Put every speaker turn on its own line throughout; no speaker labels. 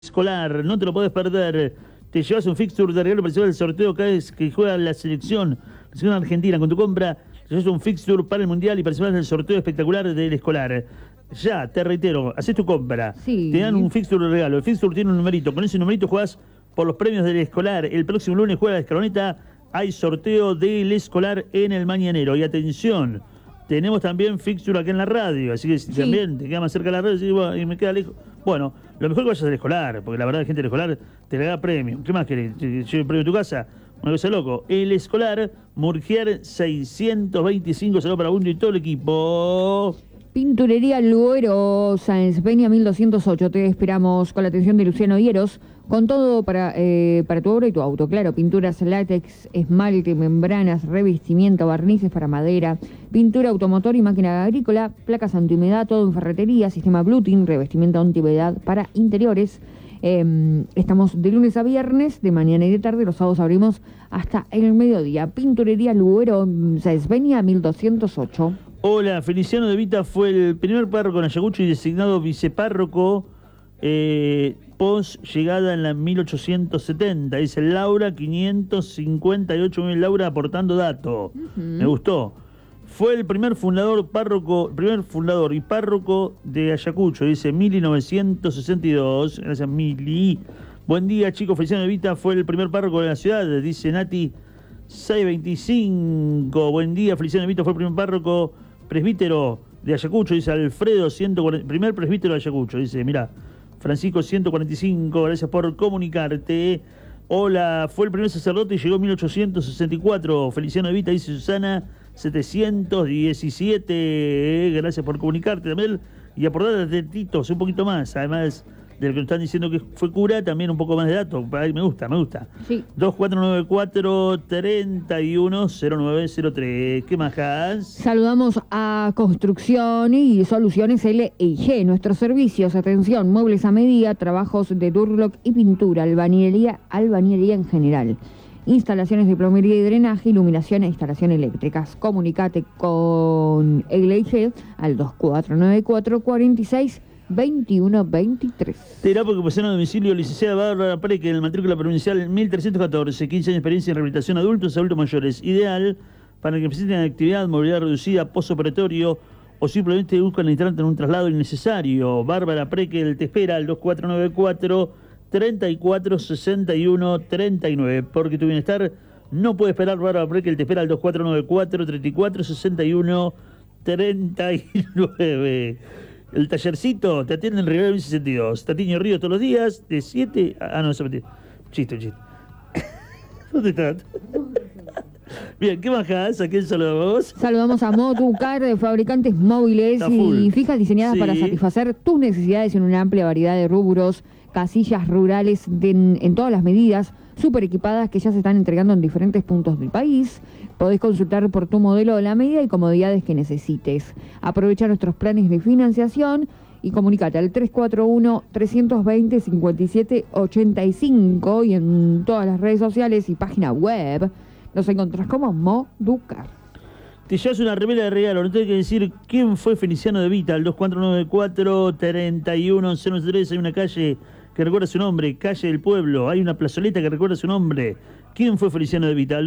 escolar, no te lo podés perder. Te llevas un fixture de regalo para el sorteo cada vez que juega la selección argentina. Con tu compra, te llevas un fixture para el mundial y participás del sorteo espectacular del escolar. Ya, te reitero, haces tu compra,
sí.
Te dan un fixture de regalo. El fixture tiene un numerito, con ese numerito jugás por los premios del escolar. El próximo lunes juega la escaloneta, hay sorteo del escolar en el mañanero. Y atención, tenemos también fixture acá en la radio, así que si también te queda más cerca de la radio y me queda lejos. Bueno, lo mejor que vayas al escolar, porque la verdad la gente del escolar te regala premio. ¿Qué más querés? ¿Te lleve el premio a tu casa? Una cosa loco. El escolar, Murgiar 625, saludos para Bundo y todo el equipo.
Pinturería Luero, Sáenz Peña 1208. Te esperamos con la atención de Luciano Hieros, con todo para tu obra y tu auto. Claro, pinturas látex, esmalte, membranas, revestimiento, barnices para madera, pintura automotor y máquina agrícola, placas antihumedad, todo en ferretería, sistema Bluetooth, revestimiento antihumedad para interiores. Estamos de lunes a viernes, de mañana y de tarde. Los sábados abrimos hasta el mediodía. Pinturería Luero, Sáenz Peña 1208.
Hola, Feliciano de Vita fue el primer párroco en Ayacucho y designado vicepárroco post llegada en la 1870. Dice Laura 558. Muy bien, Laura aportando dato. Me gustó. Fue el primer fundador y párroco de Ayacucho, dice Mili 962. Gracias, Mili. Buen día, chicos. Feliciano de Vita fue el primer párroco de la ciudad, dice Nati 625. Buen día, Feliciano de Vita fue el primer párroco presbítero de Ayacucho, dice Alfredo 140, primer presbítero de Ayacucho, dice, mira, Francisco 145, gracias por comunicarte. Hola, fue el primer sacerdote y llegó en 1864. Feliciano de Vita, dice Susana 717. Gracias por comunicarte también y aportar datitos un poquito más, además del que nos están diciendo que fue cura, también un poco más de datos. Me gusta.
Sí.
2494-310903. ¿Qué más?
Saludamos a Construcción y Soluciones L&G. Nuestros servicios, atención, muebles a medida, trabajos de Durlock y pintura, albañilería en general. Instalaciones de plomería y drenaje, iluminación e instalación eléctricas. Comunicate con L&G al 2494-462123.
Terapia ocupación a domicilio, licenciada Bárbara Preque, en el matrícula provincial 1314, 15 años de experiencia en rehabilitación adultos mayores. Ideal para que necesiten actividad, movilidad reducida, postoperatorio o simplemente buscan instalarte en un traslado innecesario. Bárbara Preque te espera al 2494-346139. Porque tu bienestar no puede esperar. Bárbara Preque te espera al 2494-346139. El tallercito te atiende en Rivera 1062. Tatiño Río todos los días, de 7 a... no, chiste. ¿Dónde está? Bien, ¿qué bajás? ¿A quién saludamos?
Saludamos a Motucar, de fabricantes móviles y fijas diseñadas para satisfacer tus necesidades en una amplia variedad de rubros, casillas rurales en todas las medidas, súper equipadas que ya se están entregando en diferentes puntos del país. Podés consultar por tu modelo de la medida y comodidades que necesites. Aprovecha nuestros planes de financiación y comunicate al 341-320-5785 y en todas las redes sociales y página web nos encontrás como Moducar.
Te llevas una remera de regalo, no tengo que decir quién fue Feliciano de Vita, al 2494-3103. Hay una calle que recuerda su nombre, calle del pueblo, hay una plazoleta que recuerda su nombre. ¿Quién fue Feliciano de Vita? Al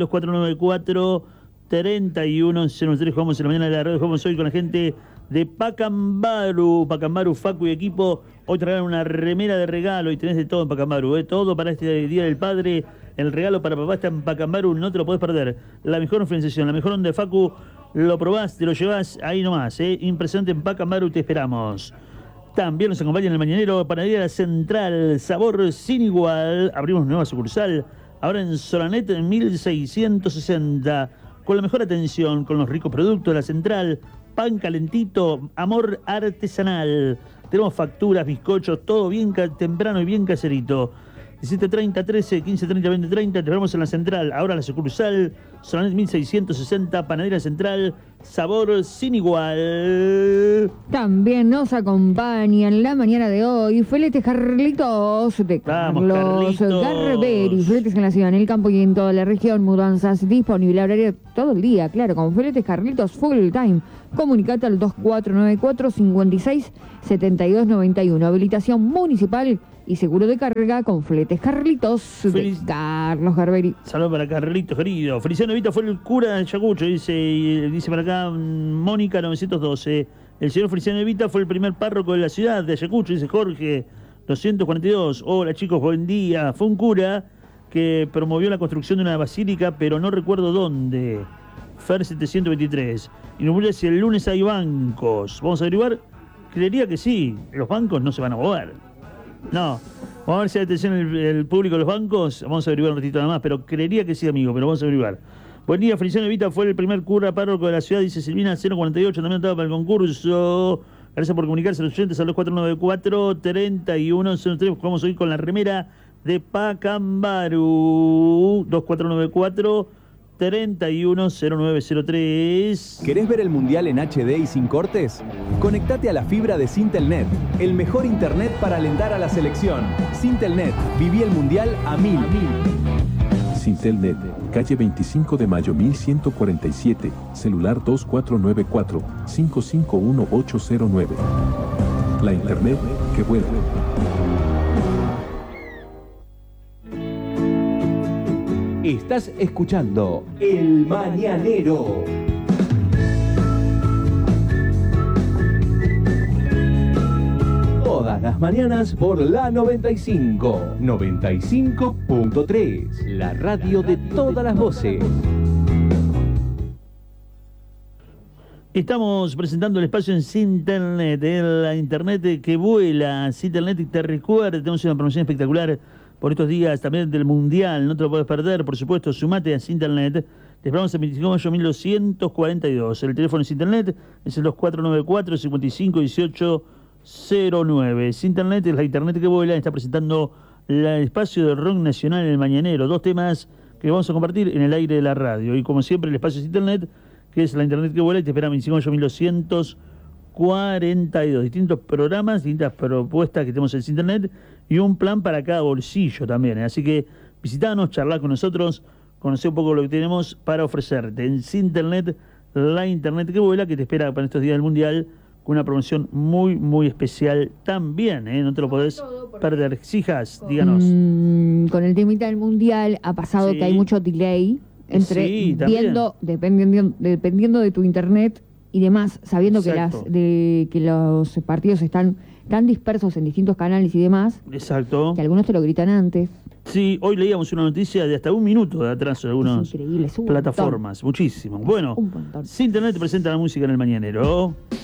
2494-3103. Jugamos en la mañana de la radio, jugamos hoy con la gente de Pacambaru, Facu y equipo. Hoy traerán una remera de regalo y tenés de todo en Pacambaru, todo para este Día del Padre. El regalo para papá está en Pacambaru, no te lo podés perder. La mejor financiación, la mejor onda de Facu, lo probás, te lo llevás ahí nomás, impresionante en Pacambaru, te esperamos. También nos acompaña en el mañanero Panadería Central, sabor sin igual. Abrimos nueva sucursal, ahora en Solanet en 1660, con la mejor atención, con los ricos productos de la Central, pan calentito, amor artesanal. Tenemos facturas, bizcochos, todo bien temprano y bien caserito. 17:30, 13, 15:30, 20:30, te vemos en la Central. Ahora la sucursal, Solanet 1660, Panadería Central, sabor sin igual.
También nos acompaña en la mañana de hoy Fletes Carlitos de Carlos Garberi. Fletes en la ciudad, en el campo y en toda la región. Mudanzas disponible horario todo el día, claro, con Fletes Carlitos full time. Comunicate al 2494-567291. Habilitación municipal y seguro de carga con fletes. Carlitos de Carlos Garberi.
Saludos para Carlitos, querido. Feliciano Evita fue el cura de Ayacucho, dice para acá Mónica 912. El señor Feliciano Evita fue el primer párroco de la ciudad de Ayacucho, dice Jorge 242. Hola chicos, buen día. Fue un cura que promovió la construcción de una basílica, pero no recuerdo dónde. Fer 723. Y nos vuelve si el lunes hay bancos. ¿Vamos a averiguar? Creería que sí. Los bancos no se van a mover. No. Vamos a ver si hay atención el público de los bancos. Vamos a averiguar un ratito nada más, pero creería que sí, amigo, pero vamos a averiguar. Buen día, Feliciano Evita fue el primer cura párroco de la ciudad, dice Silvina 048, también estaba para el concurso. Gracias por comunicarse a los oyentes a los 494-3103. Vamos hoy con la remera de Pacambaru. 2494-310903.
¿Querés ver el Mundial en HD y sin cortes? Conectate a la fibra de Sintelnet, el mejor internet para alentar a la selección. Sintelnet, viví el Mundial a 1000.
Sintelnet, calle 25 de mayo 1147, celular 2494-551809. La internet que vuelve.
Estás escuchando El Mañanero. Todas las mañanas por la 95.3, la radio de todas las voces.
Estamos presentando el espacio en Sintelnet, la internet que vuela. Sintelnet te recuerda, tenemos una promoción espectacular por estos días también del Mundial, no te lo puedes perder, por supuesto, sumate a Sintelnet. Te esperamos el 25 de mayo 1242. El teléfono de Sintelnet es el 2494-551809. Sintelnet es la internet que vuela, está presentando el espacio de rock nacional en el Mañanero. 2 temas que vamos a compartir en el aire de la radio. Y como siempre, el espacio de Sintelnet, que es la internet que vuela, y te espera el 25 de mayo 1242. Distintos programas, distintas propuestas que tenemos en Sintelnet y un plan para cada bolsillo también. Así que visitanos, charlá con nosotros, conocé un poco lo que tenemos para ofrecerte. En Sintelnet, la internet que vuela, que te espera para estos días del Mundial, con una promoción muy, muy especial también, ¿eh? No te lo podés perder. Hijas, díganos.
Con el temita del Mundial ha pasado que hay mucho delay entre dependiendo de tu internet y demás, sabiendo que los partidos están tan dispersos en distintos canales y demás.
Exacto.
Que algunos te lo gritan antes.
Sí, hoy leíamos una noticia de hasta 1 minuto de atraso de algunas plataformas. Muchísimo. Bueno, Sintelnet presenta la música en el Mañanero.